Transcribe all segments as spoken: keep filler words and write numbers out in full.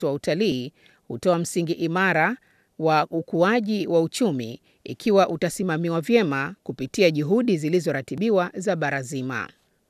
wa utalii hutoa msingi imara wa ukuaji wa uchumi ikiwa utasimamiwa vyema kupitia juhudi zilizoratibiwa za bara zima.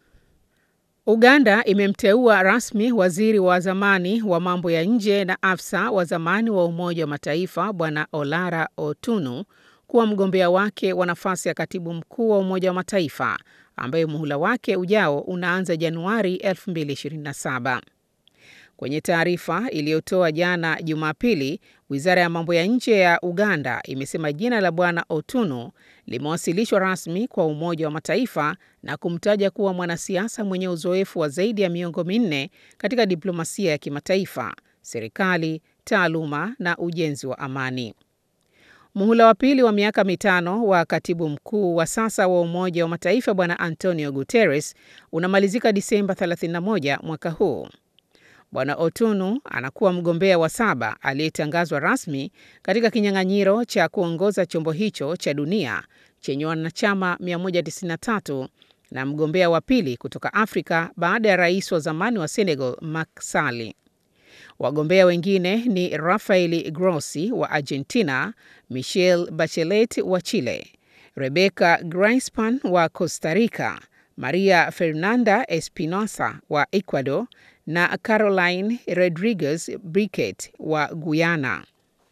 Uganda imemteua rasmi waziri wa zamani wa mambo ya nje na afisa wa zamani wa Umoja wa Mataifa Bwana Olara Otunu kuwa mgombea wake wa nafasi ya katibu mkuu wa Umoja wa Mataifa ambaye muhula wake ujao unaanza Januari elfu mbili ishirini na saba. Kwenye taarifa iliyotoa jana Jumapili, Wizara ya Mambo ya Nje ya Uganda imesema jina la Bwana Otunu limewasilishwa rasmi kwa Umoja wa Mataifa na kumtaja kuwa mwanasiasa mwenye uzoefu wa zaidi ya miongo minne katika diplomasia ya kimataifa, serikali, taaluma na ujenzi wa amani. Muhula wa pili wa miaka mitano wa katibu mkuu wa sasa wa Umoja wa Mataifa Bwana Antonio Guterres unamalizika Disemba thelathini na moja mwaka huu. Bwana Otunu anakuwa mgombea wa saba aliyetangazwa rasmi katika kinyang'anyiro cha kuongoza chombo hicho cha dunia chenye wanachama mia moja tisini na tatu na mgombea wa pili kutoka Afrika baada ya rais wa zamani wa Senegal Macky Sall. Wagombea wengine ni Rafael Grossi wa Argentina, Michelle Bachelet wa Chile, Rebecca Greenspan wa Costa Rica, Maria Fernanda Espinosa wa Ecuador na Caroline Rodriguez Briquet wa Guyana.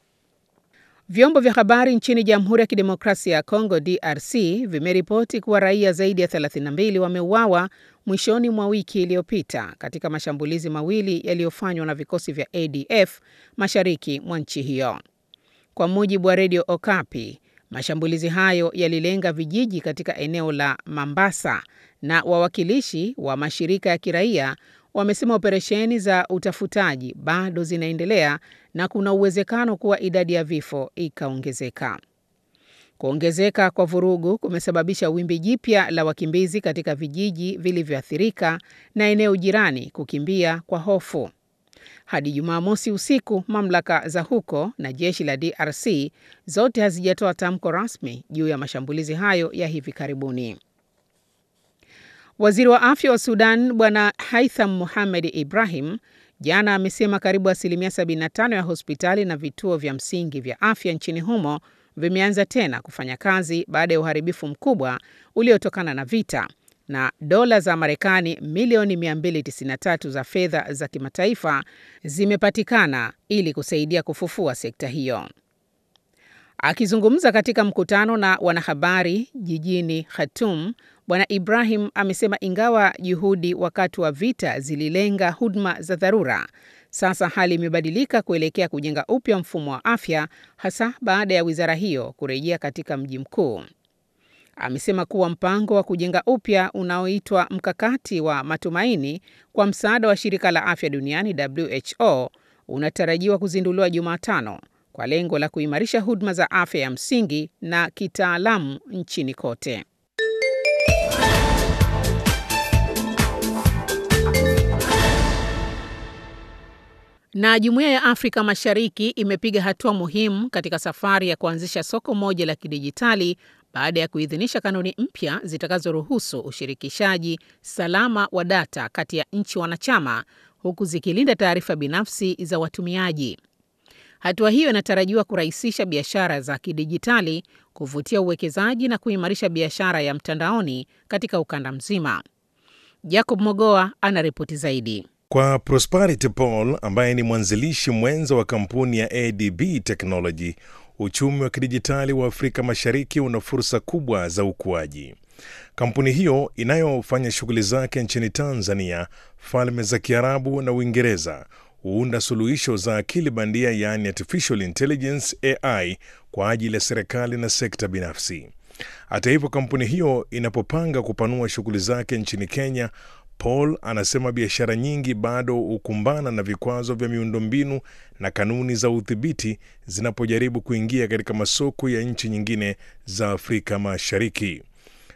Vyombo vya habari nchini Jamhuri ya Kidemokrasia ya Kongo D R C vimeripoti kuwa raia zaidi ya thelathini na mbili wameuawa mwishoni mwa wiki iliyopita katika mashambulizi mawili yaliyofanywa na vikosi vya A D F mashariki mwa nchi hiyo. Kwa mujibu wa Radio Okapi, mashambulizi hayo yalilenga vijiji katika eneo la Mambasa na wawakilishi wa mashirika ya kiraia wamesema operesheni za utafutaji bado zinaendelea na kuna uwezekano kuwa idadi ya vifo ikaongezeka. Kuongezeka kwa vurugu kumesababisha wimbi jipya la wakimbizi katika vijiji vilivyoathirika na eneo jirani kukimbia kwa hofu. Hadi Jumamosi usiku, mamlaka za huko na jeshi la D R C zote hazijatoa tamko rasmi juu ya mashambulizi hayo ya hivi karibuni. Waziri wa afya wa Sudan Bwana Haitham Mohamed Ibrahim jana amesema karibu asilimia sabini na tano ya hospitali na vituo vya msingi vya afya nchini humo vimeanza tena kufanya kazi baada ya uharibifu mkubwa uliotokana na vita, na dola za Marekani milioni mia mbili tisini na tatu za fedha za kimataifa zimepatikana ili kusaidia kufufua sekta hiyo. Akizungumza katika mkutano na wanahabari jijini Khartoum, Bwana Ibrahim amesema ingawa juhudi wakati wa vita zililenga huduma za dharura, sasa hali imebadilika kuelekea kujenga upya mfumo wa afya, hasa baada ya wizara hiyo kurejea katika mji mkuu. Amesema kuwa mpango wa kujenga upya unaoitwa mkakati wa matumaini kwa msaada wa shirika la afya duniani W H O unatarajiwa kuzinduliwa Jumatano kwa lengo la kuimarisha huduma za afya ya msingi na kitaalamu nchini kote. Na Jumuiya ya Afrika Mashariki imepiga hatua muhimu katika safari ya kuanzisha soko moja la kidijitali baada ya kuidhinisha kanuni mpya zitakazoruhusu ushirikishaji salama wa data kati ya nchi wanachama huku zikilinda taarifa binafsi za watumiaji. Hatua hiyo inatarajiwa kurahisisha biashara za kidijitali, kuvutia uwekezaji na kuimarisha biashara ya mtandaoni katika ukanda mzima. Jacob Mogoa anaripoti zaidi. Kwa Prosperity Paul ambaye ni mwanzilishi mwenza wa kampuni ya A D B Technology, uchumi wa kidijitali wa Afrika Mashariki una fursa kubwa za ukuaji. Kampuni hiyo inayofanya shughuli zake nchini Tanzania, Falme za Kiarabu na Uingereza huunda suluhisho za akili bandia, yaani artificial intelligence A I, kwa ajili ya serikali na sekta binafsi. Hata hivyo, kampuni hiyo inapopanga kupanua shughuli zake nchini Kenya, Paul anasema biashara nyingi bado hukumbana na vikwazo vya miundombinu na kanuni za udhibiti zinapojaribu kuingia katika masoko ya nchi nyingine za Afrika Mashariki.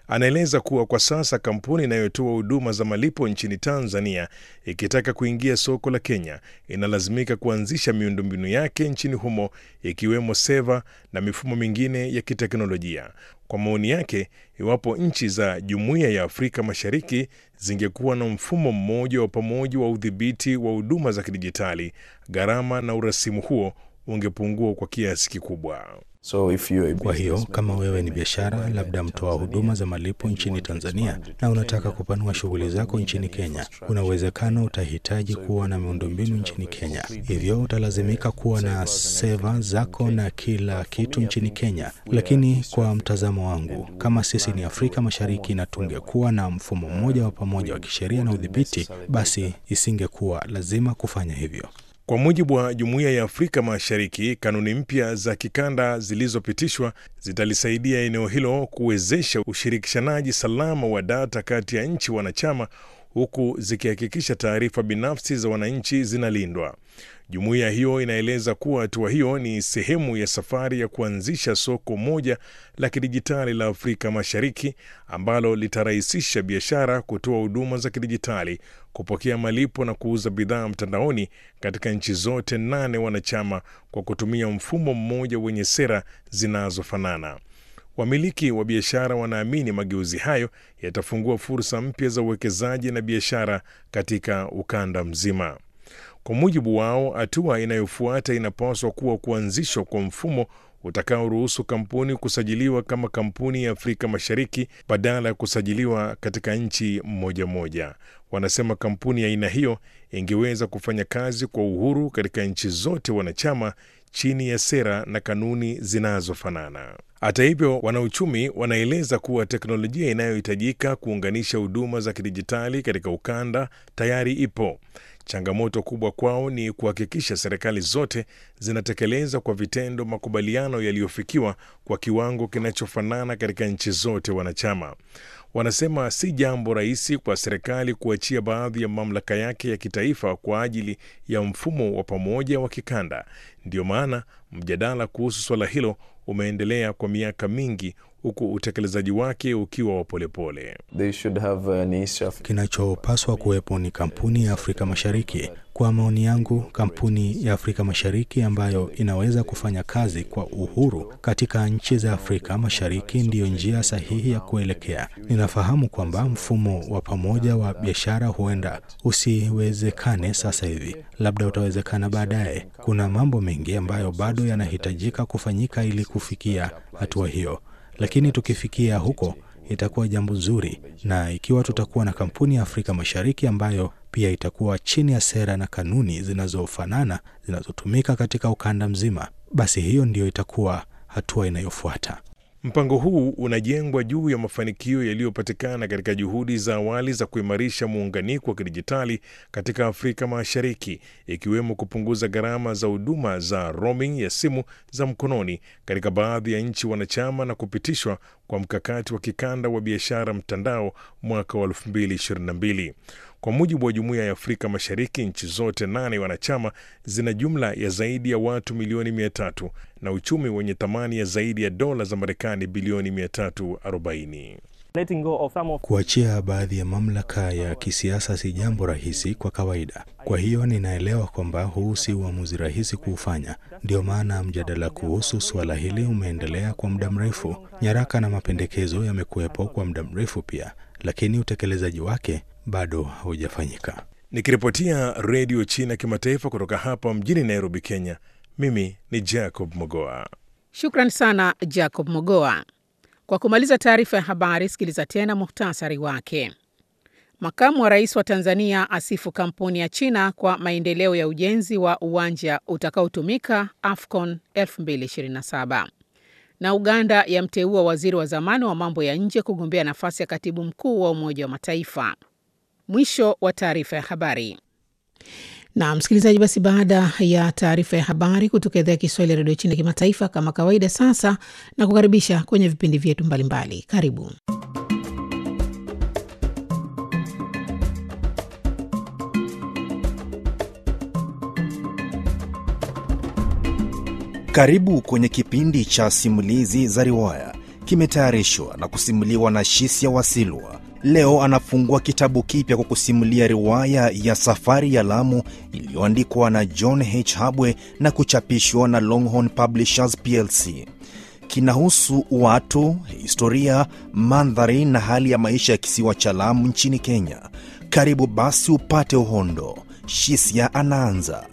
Anaeleza kuwa kwa sasa kampuni inayotoa huduma za malipo nchini Tanzania ikitaka kuingia soko la Kenya inalazimika kuanzisha miundombinu yake nchini humo, ikiwemo seva na mifumo mingine ya kiteknolojia. Kwa maoni yake, iwapo nchi za Jumuiya ya Afrika Mashariki zingekuwa na mfumo mmoja wa pamoja wa udhibiti wa huduma za kidijitali, gharama na urasimu huo ungepungua kwa kiasi kikubwa. So if you kwa hiyo kama wewe ni biashara, labda mtoa huduma za malipo nchini Tanzania, na unataka kupanua shughuli zako nchini Kenya, kuna uwezekano utahitaji kuwa na miundombinu nchini Kenya. Hivyo utalazimika kuwa na seva zako na kila kitu nchini Kenya. Lakini kwa mtazamo wangu, kama sisi ni Afrika Mashariki na tungekuwa na mfumo mmoja wa pamoja wa kisheria na udhibiti, basi isingekuwa lazima kufanya hivyo. Kwa mujibu wa Jumuiya ya Afrika Mashariki, kanuni mpya za kikanda zilizopitishwa zitalisaidia eneo hilo kuwezesha ushirikishanaji salama wa data kati ya nchi wanachama, huku zikihakikisha taarifa binafsi za wananchi zinalindwa. Jumuiya hiyo inaeleza kuwa hatua hiyo ni sehemu ya safari ya kuanzisha soko moja la kidijitali la Afrika Mashariki ambalo litarahisisha biashara, kutoa huduma za kidijitali, kupokea malipo na kuuza bidhaa mtandaoni katika nchi zote nane wanachama kwa kutumia mfumo mmoja wenye sera zinazofanana. Wamiliki wa biashara wanaamini mageuzi hayo yatafungua fursa mpya za uwekezaji na biashara katika ukanda mzima. Kwa mujibu wao, hatua inayofuata inapaswa kuwa kuanzishwa kwa mfumo utakaoruhusu kampuni kusajiliwa kama kampuni ya Afrika Mashariki badala ya kusajiliwa katika nchi moja moja. Wanasema kampuni ya aina hiyo ingeweza kufanya kazi kwa uhuru katika nchi zote wanachama chini ya sera na kanuni zinazofanana. Hata hivyo, wanauchumi wanaeleza kuwa teknolojia inayohitajika kuunganisha huduma za kidijitali katika ukanda tayari ipo. Changamoto kubwa kwao ni kuhakikisha serikali zote zinatekeleza kwa vitendo makubaliano yaliyofikiwa kwa kiwango kinachofanana katika nchi zote wanachama. Wanasema si jambo rahisi kwa serikali kuachia baadhi ya mamlaka yake ya kitaifa kwa ajili ya mfumo wa pamoja wa kikanda. Ndio maana mjadala kuhusu swala hilo umeendelea kwa miaka mingi, huku utekelezaji wake ukiwa wa polepole. Kinachopaswa kuwepo ni kampuni ya Afrika Mashariki. Kwa maoni yangu, kampuni ya Afrika Mashariki ambayo inaweza kufanya kazi kwa uhuru katika nchi za Afrika Mashariki ndiyo njia sahihi ya kuelekea. Ninafahamu kwamba mfumo wa pamoja wa biashara huenda usiwezekane sasa hivi, labda utawezekana baadaye. Kuna mambo mengi ambayo bado yanahitajika kufanyika ili kufikia hatua hiyo. Lakini tukifikia huko itakuwa jambo zuri, na ikiwa tutakuwa na kampuni ya Afrika Mashariki ambayo pia itakuwa chini ya sera na kanuni zinazofanana zinazotumika katika ukanda mzima, basi hiyo ndiyo itakuwa hatua inayofuata. Mpango huu unajengwa juu ya mafanikio yaliyopatikana katika juhudi za awali za kuimarisha muunganiko wa kidijitali katika Afrika Mashariki, ikiwemo kupunguza gharama za huduma za roaming ya simu za mkononi katika baadhi ya nchi wanachama na kupitishwa kwa mkakati wa kikanda wa biashara mtandao mwaka wa elfu mbili ishirini na mbili. Kwa mujibu wa Jumuiya ya Afrika Mashariki, nchi zote nane wanachama zina jumla ya zaidi ya watu milioni mia tatu na uchumi wenye thamani ya zaidi ya dola za Marekani bilioni mia tatu arobaini. Kuachia baadhi ya mamlaka ya kisiasa si jambo rahisi kwa kawaida. Kwa hiyo ninaelewa kwamba huu si uamuzi rahisi kuufanya. Ndio maana mjadala kuhusu suala hili umeendelea kwa muda mrefu. Nyaraka na mapendekezo yamekuwepo kwa muda mrefu pia, lakini utekelezaji wake bado haujafanyika. Nikiripotia Radio China Kimataifa kutoka hapa mjini Nairobi, Kenya, mimi ni Jacob Mogoa. Shukran sana Jacob Mogoa. Kwa kumaliza taarifa ya habari, sikiliza tena muhtasari wake. Makamu wa Rais wa Tanzania asifu kampuni ya China kwa maendeleo ya ujenzi wa uwanja utakaotumika AFCON elfu mbili ishirini na saba. Na Uganda yamteua waziri wa zamani wa mambo ya nje kugombea nafasi ya katibu mkuu wa Umoja wa Mataifa. Mwisho wa taarifa ya habari. Na msikilizaji, basi baada ya taarifa ya habari kutoka idhaa ya Kiswahili ya Radio China Kimataifa, kama kawaida sasa na kukaribisha kwenye vipindi vyetu mbalimbali. Karibu. Karibu kwenye kipindi cha simulizi za riwaya kimetayarishwa na kusimuliwa na Shisia Wasilwa. Leo anafungua kitabu kipya kwa kusimulia riwaya ya Safari ya Lamu iliyoandikwa na John H. Habwe na kuchapishwa na Longhorn Publishers P L C. Kinahusu watu, historia, mandhari na hali ya maisha ya kisiwa cha Lamu nchini Kenya. Karibu basi upate uhondo. Shisia anaanza.